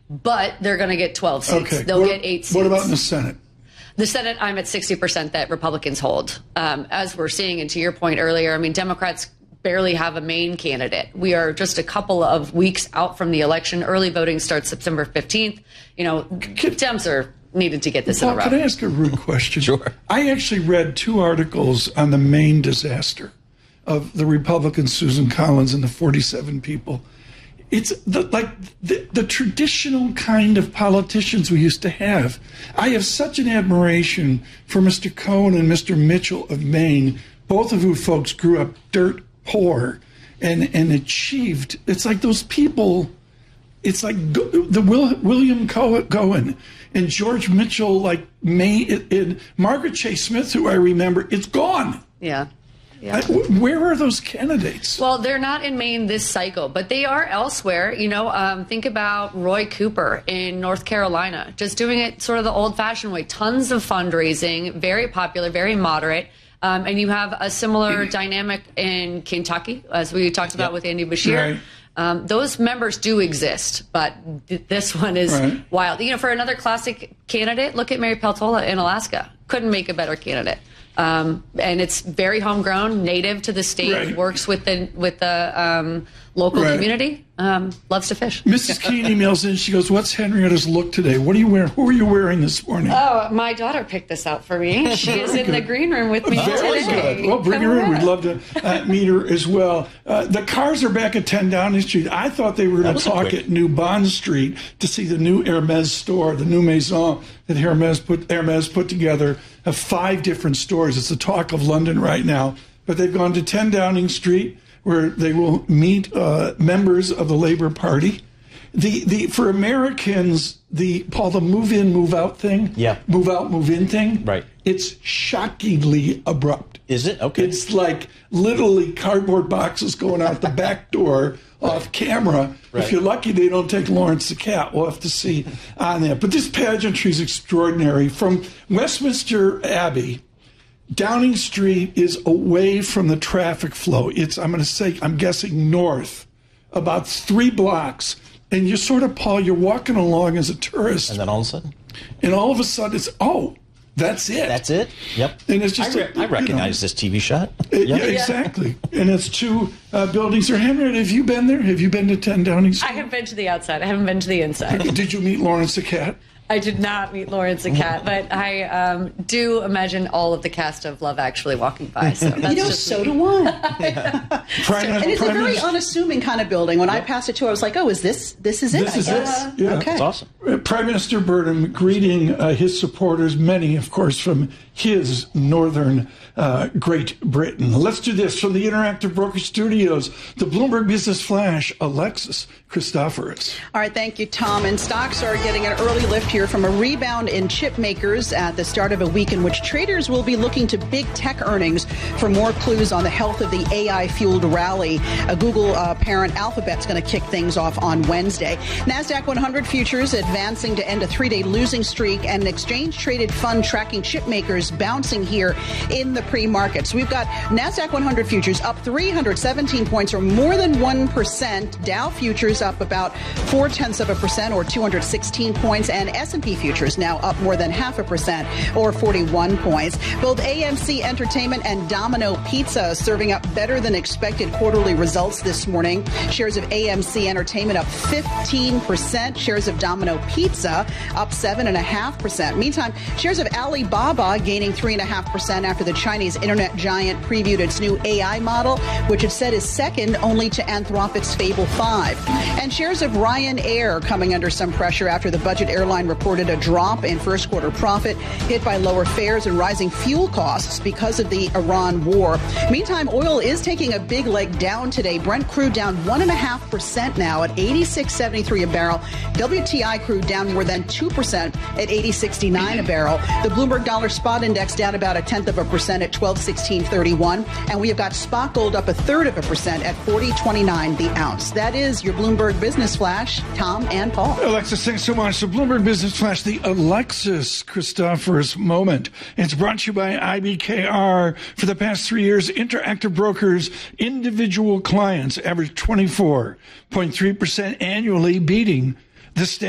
but they're going to get 12 seats. Okay. They'll get 8 seats. What about in the Senate? The Senate, I'm at 60% that Republicans hold. As we're seeing, and to your point earlier, I mean, Democrats barely have a main candidate. We are just a couple of weeks out from the election. Early voting starts September 15th. You know, Dems are needed to get this in a row. Can I ask a rude question? Sure. I actually read 2 articles on the Maine disaster of the Republican Susan Collins and the 47 people. It's the traditional kind of politicians we used to have. I have such an admiration for Mr. Cohen and Mr. Mitchell of Maine, both of who folks grew up dirt poor and achieved. It's like those people, it's like William Cohen and George Mitchell, like and Margaret Chase Smith, who I remember, it's gone. Yeah. Yeah. Where are those candidates? Well, they're not in Maine this cycle, but they are elsewhere. You know, think about Roy Cooper in North Carolina, just doing it sort of the old-fashioned way. Tons of fundraising, very popular, very moderate. And you have a similar dynamic in Kentucky, as we talked about with Andy Beshear. Right. Those members do exist, but this one is wild. You know, for another classic candidate, look at Mary Peltola in Alaska. Couldn't make a better candidate. And it's very homegrown, native to the state, works with the local community, loves to fish. Mrs. Keene emails in. She goes, "What's Henrietta's look today? What are you wearing? Who are you wearing this morning?" Oh, my daughter picked this out for me. She is in the green room with me Very today. good. Well, bring her in. We'd love to meet her as well. The cars are back at 10 Downing Street. I thought they were going to talk at New Bond Street to see the new Hermes store, the new Maison that Hermes put together. 5 different stores. It's the talk of London right now. But they've gone to 10 Downing Street, where they will meet members of the Labour Party. For Americans, the move in, move out thing, move out, move in thing, it's shockingly abrupt. Is it? Okay. It's like literally cardboard boxes going out the back door off camera. If you're lucky, they don't take Lawrence the cat. We'll have to see on that. But this pageantry is extraordinary. From Westminster Abbey, Downing Street is away from the traffic flow. I'm guessing north, about 3 blocks. And you're sort of, Paul, you're walking along as a tourist. And then all of a sudden? It's, that's it. That's it? Yep. And it's just I recognize this TV shot. Yeah, exactly. And it's 2 buildings. Henrietta, have you been there? Have you been to 10 Downing Street? I have been to the outside. I haven't been to the inside. Did you meet Lawrence the cat? I did not meet Lawrence the cat, but I do imagine all of the cast of Love Actually walking by. So that's so do I. And it's a very unassuming kind of building. When I passed it too, I was like, is this is it? This is it. Yeah. Okay. That's awesome. Prime Minister Burnham greeting his supporters, many, of course, from his northern Great Britain. Let's do this from the Interactive Broker Studios, the Bloomberg Business Flash, Alexis Christoforous. All right, thank you, Tom. And stocks are getting an early lift here from a rebound in chip makers at the start of a week in which traders will be looking to big tech earnings for more clues on the health of the AI-fueled rally. A Google parent Alphabet's going to kick things off on Wednesday. NASDAQ 100 futures advancing to end a 3-day losing streak, and an exchange-traded fund tracking chip makers bouncing here in the pre-markets. We've got NASDAQ 100 futures up 317 points or more than 1%. Dow futures up about 0.4% or 216 points, and S&P futures now up more than 0.5% or 41 points. Both AMC Entertainment and Domino Pizza serving up better than expected quarterly results this morning. Shares of AMC Entertainment up 15%. Shares of Domino Pizza up 7.5%. Meantime, shares of Alibaba gaining 3.5% after the Chinese internet giant previewed its new AI model, which it said is second only to Anthropic's Fable 5. And shares of Ryanair coming under some pressure after the budget airline reported a drop in first quarter profit, hit by lower fares and rising fuel costs because of the Iran war. Meantime, oil is taking a big leg down today. Brent crude down 1.5% now at $86.73 a barrel. WTI crude down more than 2% at $80.69 a barrel. The Bloomberg Dollar Spot Index down about 0.1% at $12.1631. And we have got spot gold up 0.33% at $40.29 the ounce. That is your Bloomberg Business Flash. Tom and Paul. Alexis, thanks so much. The Bloomberg Business Flash, the Alexis Christoforous moment. It's brought to you by IBKR. For the past 3 years, Interactive Brokers individual clients average 24.3% annually, beating the